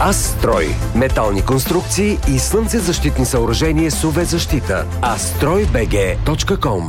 Астрой. Метални конструкции и слънцезащитни съоръжения с UV-защита. astroybg.com.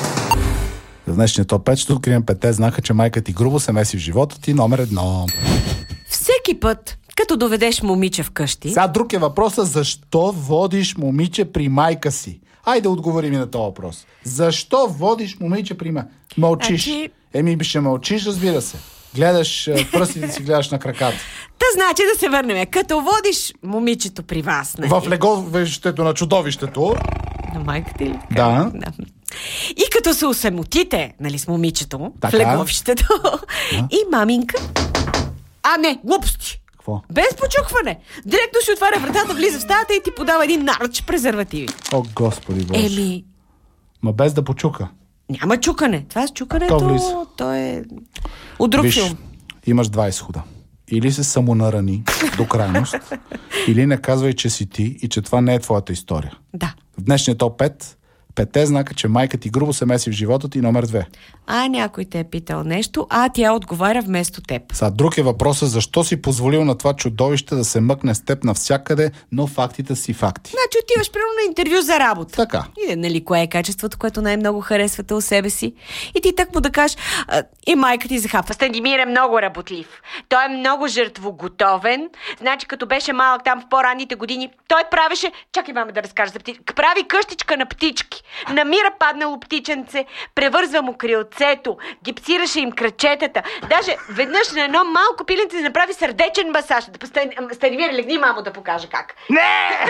В днешния топ 5 ще открием 5 знака, че майка ти грубо се меси в живота ти. Номер 1. Всеки път, като доведеш момиче вкъщи... Сега друг е въпросът, защо водиш момиче при майка си? Айде отговорим и на този въпрос. Защо водиш момиче при майка? Мълчиш. Ще мълчиш, разбира се. Гледаш пръстите си, гледаш на краката. Та значи да се върнем. Като водиш момичето при вас, нали? В леговището на чудовището. На майката или така? Да. И като се усамотите, нали, с момичето, така, в леговището, и маминка... не, глупости! Какво? Без почукване. Директно си отваря вратата, влиза в стаята и ти подава един наръч презервативи. О, Господи Боже. Ма без да почука. Няма чукане. Това с чукането, то е от друг филм. Имаш два изхода. Или се самонарани до крайност, или не казвай, че си ти и че това не е твоята история. Да. В днешния топ 5 знака, че майка ти грубо се меси в живота ти. Номер 2. Някой те е питал нещо, тя отговаря вместо теб. Сега друг е въпросът, защо си позволил на това чудовище да се мъкне с теб навсякъде, но фактите си факти. Значи отиваш примерно на интервю за работа. Така. И нали, кое е качеството, което най-много харесвате у себе си? И ти так му да кажеш, и майка ти захапва. Станимир е много работлив. Той е много жертвоготовен. Значи като беше малък там в по-ранните години, той правеше, чакай мама да разкажа за птички, прави къщичка на птички. Намира паднало птиченце, превързва му крилцето, гипсираше им крачетата. Даже веднъж на едно малко пиленце направи сърдечен масаж. Станимир, легни, мамо, да покажа как. Не!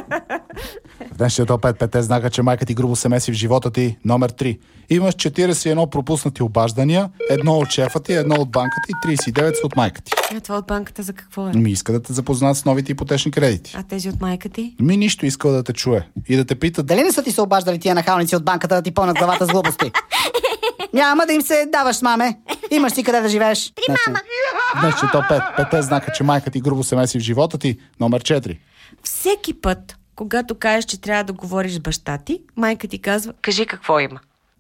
В днешния топ 5 знака, че майка ти грубо се меси в живота ти. Номер 3. Имаш 41 пропуснати обаждания, едно от шефа ти, едно от банката и 39 са от майка ти. Това от банката за какво е? Иска да те запознаят с новите ипотечни кредити. Тези от майка ти? Нищо искал да те чуе и да те пита. Дали не са ти се обаждали тия нахалници от банката да ти пълнат главата с глупости? Няма да им се даваш, маме. Имаш си къде да живееш. При мама. Днешния топ 5 знака, че майка ти грубо се меси в живота ти. Номер 4. Всеки път, когато кажеш, че трябва да говориш с баща ти, майка ти казва, кажи какво има.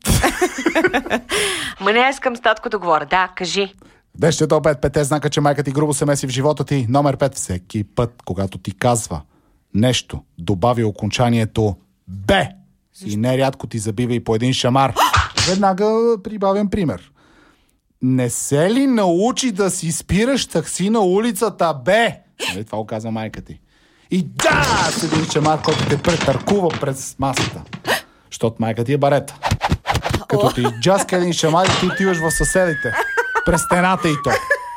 Не искам с татко да говоря. Да, кажи. Днешния топ 5 знака, че майка ти грубо се меси в живота ти. Номер 5. Всеки път, когато ти казва нещо, добави окончанието Б. И нерядко ти забива и по един шамар. Веднага прибавям пример. Не се ли научи да си спираш такси на улицата Б? Това го каза майка ти. И с един шамар, който те претъркува през масата. Защото майка ти е барета. Като ти джаска един шамар и ти отиваш в съседите. През стената и то.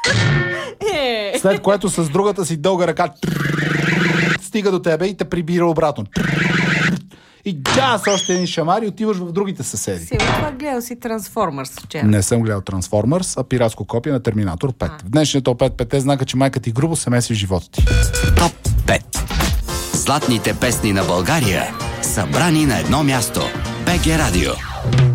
След което с другата си дълга ръка стига до тебе и те прибира обратно. И с още един шамар и отиваш в другите съседи. Това гледал си Трансформърс вчера. Не съм гледал Трансформърс, а пиратско копие на Терминатор 5. В днешния топ 5 знака, че майка ти грубо се меси в живота ти. Топ 5. Златните песни на България, събрани на едно място. БГ Радио.